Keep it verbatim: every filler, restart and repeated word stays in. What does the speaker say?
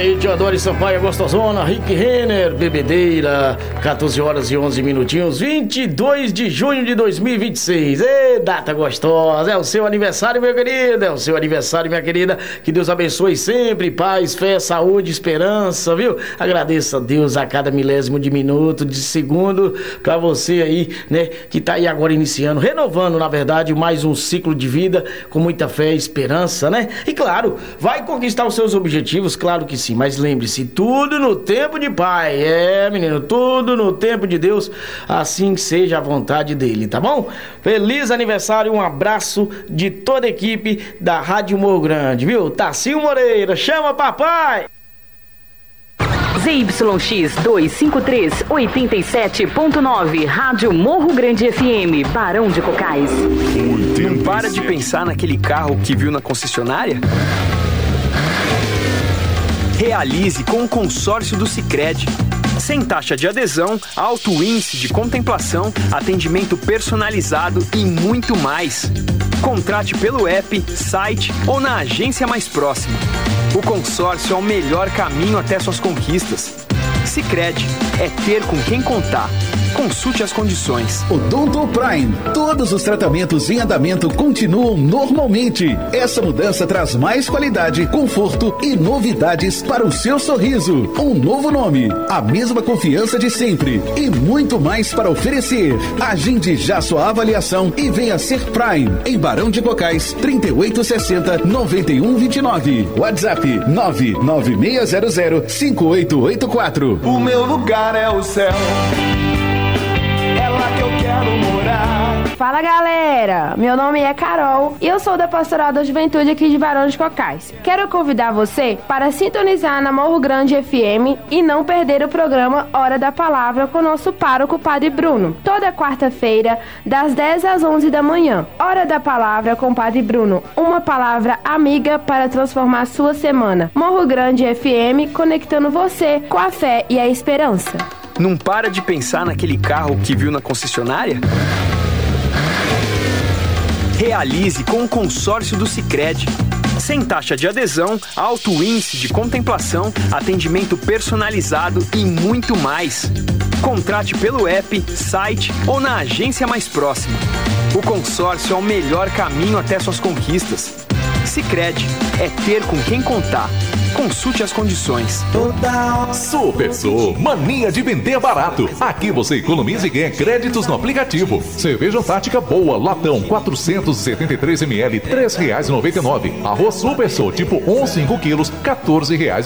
aí, Teodoro Sampaio, Gostosona, Rick Renner, Bebedeira, quatorze horas e onze minutinhos, vinte e dois de junho de dois mil e vinte e seis. Ê, data gostosa, é o seu aniversário, meu querido, é o seu aniversário, minha querida. Que Deus abençoe sempre, paz, fé, saúde, esperança, viu? Agradeça a Deus a cada milésimo de minuto, de segundo, pra você aí, né, que tá aí agora iniciando, renovando, na verdade, mais um ciclo de vida com muita fé e esperança, né? E claro, vai conquistar os seus objetivos, claro que sim, mas lembre-se, tudo no tempo de Pai. É, menino, tudo no tempo de Deus, assim seja a vontade dele, tá bom? Feliz aniversário, um abraço de toda a equipe da Rádio Morro Grande, viu? Tarcísio Moreira, chama papai! Z Y X duzentos e cinquenta e três, oitenta e sete ponto nove, Rádio Morro Grande F M, Barão de Cocais. Não para de pensar naquele carro que viu na concessionária? Realize com o consórcio do Sicredi. Sem taxa de adesão, alto índice de contemplação, atendimento personalizado e muito mais. Contrate pelo app, site ou na agência mais próxima. O consórcio é o melhor caminho até suas conquistas. Sicredi, é ter com quem contar. Consulte as condições. Odonto Prime. Todos os tratamentos em andamento continuam normalmente. Essa mudança traz mais qualidade, conforto e novidades para o seu sorriso. Um novo nome, a mesma confiança de sempre e muito mais para oferecer. Agende já sua avaliação e venha ser Prime. Em Barão de Cocais, trinta e oito sessenta, noventa e um vinte e nove. WhatsApp nove nove seis zero zero, cinco oito oito quatro. O meu lugar é o céu. É lá que eu quero morar. Fala, galera, meu nome é Carol e eu sou da Pastoral da Juventude aqui de Barão de Cocais. Quero convidar você para sintonizar na Morro Grande F M e não perder o programa Hora da Palavra com o nosso pároco Padre Bruno, toda quarta-feira das dez às onze da manhã. Hora da Palavra com Padre Bruno, uma palavra amiga para transformar sua semana. Morro Grande F M, conectando você com a fé e a esperança. Não para de pensar naquele carro que viu na concessionária? Realize com o consórcio do Sicredi. Sem taxa de adesão, alto índice de contemplação, atendimento personalizado e muito mais. Contrate pelo app, site ou na agência mais próxima. O consórcio é o melhor caminho até suas conquistas. Sicredi, é ter com quem contar. Consulte as condições. Super Sou, mania de vender barato. Aqui você economiza e ganha créditos no aplicativo. Cerveja Antártica Boa, latão, quatrocentos e setenta e três mililitros, três reais e noventa e nove. Arroz Super Sou, tipo um, cinco quilos, quatorze reais.